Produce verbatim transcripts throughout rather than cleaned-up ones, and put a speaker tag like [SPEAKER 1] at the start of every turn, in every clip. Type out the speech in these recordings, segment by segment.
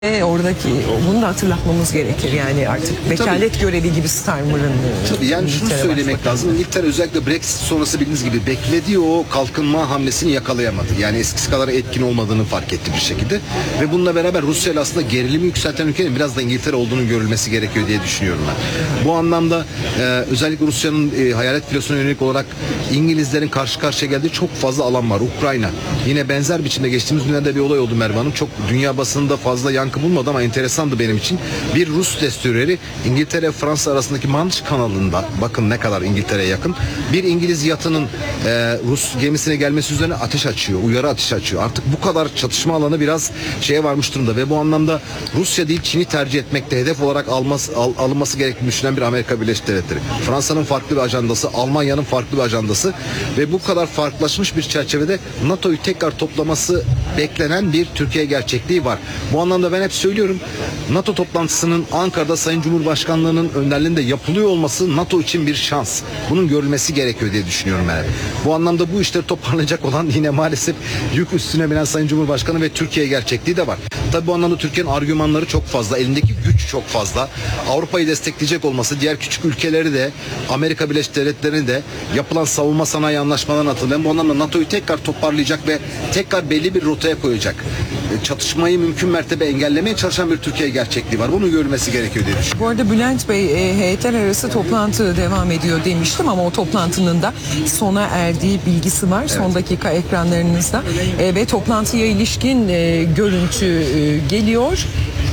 [SPEAKER 1] E, oradaki bunu da hatırlatmamız gerekir yani artık vekalet Tabii. görevi gibi Starmer'ın.
[SPEAKER 2] Tabii yani şunu söylemek
[SPEAKER 1] başbakanı.
[SPEAKER 2] lazım. İngiltere özellikle Brexit sonrası bildiğiniz gibi beklediği o kalkınma hamlesini yakalayamadı. Yani eskisi kadar etkin olmadığını fark etti bir şekilde. Ve bununla beraber Rusya ile aslında gerilimi yükselten ülkenin biraz da İngiltere olduğunu görülmesi gerekiyor diye düşünüyorum ben. Bu anlamda e, özellikle Rusya'nın e, hayalet filosuna yönelik olarak İngilizlerin karşı karşıya geldiği çok fazla alan var. Ukrayna. Yine benzer biçimde geçtiğimiz günlerde bir olay oldu Merve Hanım. Çok dünya basınında fazla yankı bulmadı ama enteresandı benim için. Bir Rus destroyeri İngiltere Fransa arasındaki Manş kanalında, bakın ne kadar İngiltere'ye yakın, bir İngiliz yatının e, Rus gemisine gelmesi üzerine ateş açıyor. Uyarı ateşi açıyor. Artık bu kadar çatışma alanı biraz şeye varmış durumda ve bu anlamda Rusya değil Çin'i tercih etmekte hedef olarak alması, al, alınması gerektiğini düşünen bir Amerika Birleşik Devletleri. Fransa'nın farklı bir ajandası, Almanya'nın farklı bir ajandası ve bu kadar farklılaşmış bir çerçevede NATO'yu tekrar toplaması beklenen bir Türkiye gerçekliği var. Bu anlamda ben hep söylüyorum, NATO toplantısının Ankara'da Sayın Cumhurbaşkanlığı'nın önderliğinde yapılıyor olması NATO için bir şans. Bunun görülmesi gerekiyor diye düşünüyorum ben. Bu anlamda bu işleri toparlayacak olan yine maalesef yük üstüne binen Sayın Cumhurbaşkanı ve Türkiye gerçekliği de var. Tabii bu anlamda Türkiye'nin argümanları çok fazla, elindeki güç çok fazla. Avrupa'yı destekleyecek olması, diğer küçük ülkeleri de, Amerika Birleşik Devletleri'ni de yapılan savunma sanayi anlaşmalarına hatırlayın. Bu anlamda NATO'yu tekrar toparlayacak ve tekrar belli bir rotaya koyacak. Çatışmayı mümkün mertebe engellemeye çalışan bir Türkiye gerçekliği var. Bunu görmesi gerekiyor diye düşünüyorum.
[SPEAKER 1] Bu arada Bülent Bey, e, heyetler arası toplantı devam ediyor demiştim ama o toplantının da sona erdiği bilgisi var. Evet. Son dakika ekranlarınızda e, ve toplantıya ilişkin e, görüntü e, geliyor.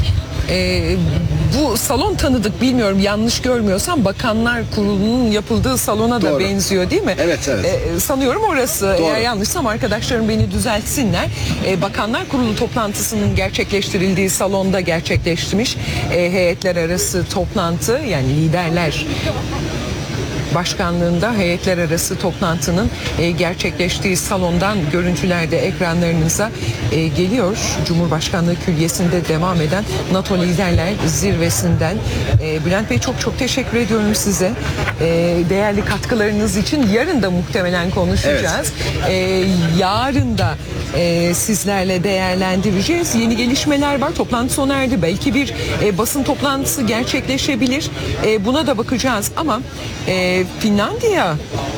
[SPEAKER 1] E, bu salon tanıdık, bilmiyorum yanlış görmüyorsam Bakanlar Kurulu'nun yapıldığı salona da Doğru. benziyor değil mi?
[SPEAKER 2] Evet evet.
[SPEAKER 1] E, sanıyorum orası. Doğru. Eğer yanlışsam arkadaşlarım beni düzeltsinler. E, Bakanlar Kurulu toplantısının gerçekleştirildiği salonda gerçekleşmiş e, heyetler arası toplantı, yani liderler başkanlığında heyetler arası toplantının e, gerçekleştiği salondan görüntüler de ekranlarınıza e, geliyor. Cumhurbaşkanlığı Külliyesi'nde devam eden NATO Liderler Zirvesi'nden. E, Bülent Bey, çok çok teşekkür ediyorum size. E, değerli katkılarınız için. Yarın da muhtemelen konuşacağız. Evet. E, yarın da e, sizlerle değerlendireceğiz. Yeni gelişmeler var. Toplantı sona erdi. Belki bir e, basın toplantısı gerçekleşebilir. E, buna da bakacağız ama e, Finlandiya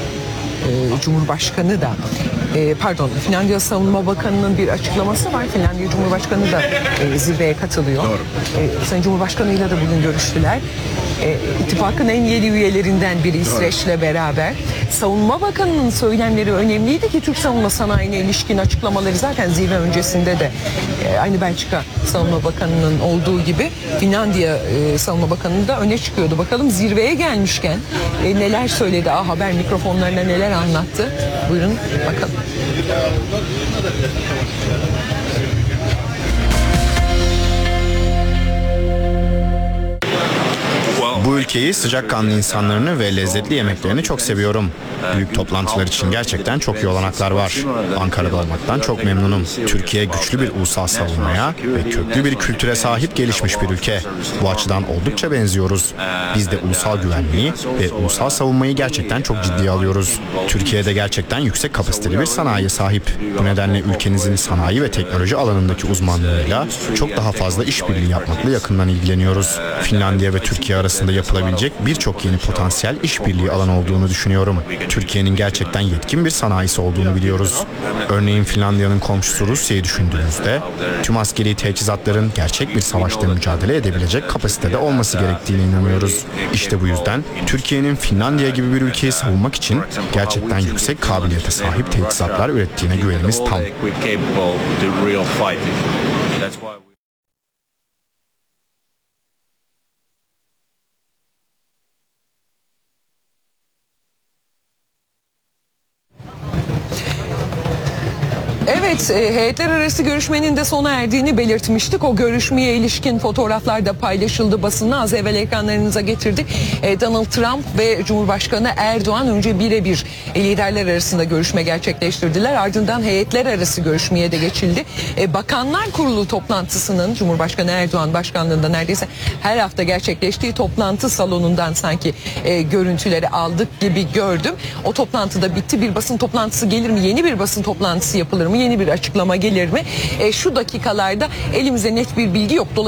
[SPEAKER 1] e, Cumhurbaşkanı da e, pardon Finlandiya Savunma Bakanı'nın bir açıklaması var. Finlandiya Cumhurbaşkanı da e, zirveye katılıyor.
[SPEAKER 2] Doğru.
[SPEAKER 1] E, Sayın Cumhurbaşkanı'yla da bugün görüştüler. E, ittifakın en yeni üyelerinden biri İsveç'le beraber. Savunma Bakanı'nın söylemleri önemliydi ki Türk savunma sanayine ilişkin açıklamaları zaten zirve öncesinde de e, aynı Belçika Savunma Bakanı'nın olduğu gibi Finlandiya e, Savunma Bakanı da öne çıkıyordu. Bakalım zirveye gelmişken e, neler söyledi, A Haber mikrofonlarına neler anlattı. Buyurun bakalım.
[SPEAKER 3] Bu ülkeyi, sıcakkanlı insanlarını ve lezzetli yemeklerini çok seviyorum. Büyük toplantılar için gerçekten çok iyi olanaklar var. Ankara'da olmaktan çok memnunum. Türkiye güçlü bir ulusal savunmaya ve köklü bir kültüre sahip gelişmiş bir ülke. Bu açıdan oldukça benziyoruz. Biz de ulusal güvenliği ve ulusal savunmayı gerçekten çok ciddiye alıyoruz. Türkiye'de gerçekten yüksek kapasiteli bir sanayiye sahip. Bu nedenle ülkenizin sanayi ve teknoloji alanındaki uzmanlığıyla çok daha fazla işbirliği yapmakla yakından ilgileniyoruz. Finlandiya ve Türkiye arasında yapılabilecek birçok yeni potansiyel işbirliği alanı olduğunu düşünüyorum. Türkiye'nin gerçekten yetkin bir sanayisi olduğunu biliyoruz. Örneğin Finlandiya'nın komşusu Rusya'yı düşündüğümüzde tüm askeri teçhizatların gerçek bir savaşta mücadele edebilecek kapasitede olması gerektiğine inanıyoruz. İşte bu yüzden Türkiye'nin Finlandiya gibi bir ülkeyi savunmak için gerçekten yüksek kabiliyete sahip teçhizatlar ürettiğine güvenimiz tam.
[SPEAKER 1] Evet, e, heyetler arası görüşmenin de sona erdiğini belirtmiştik. O görüşmeye ilişkin fotoğraflar da paylaşıldı basına. Az evvel ekranlarınıza getirdik. E, Donald Trump ve Cumhurbaşkanı Erdoğan önce birebir e, liderler arasında görüşme gerçekleştirdiler. Ardından heyetler arası görüşmeye de geçildi. E, Bakanlar Kurulu toplantısının Cumhurbaşkanı Erdoğan başkanlığında neredeyse her hafta gerçekleştiği toplantı salonundan sanki e, görüntüleri aldık gibi gördüm. O toplantıda bitti. Bir basın toplantısı gelir mi? Yeni bir basın toplantısı yapılır mı? Yeni bir açıklama gelir mi? E, şu dakikalarda elimize net bir bilgi yok.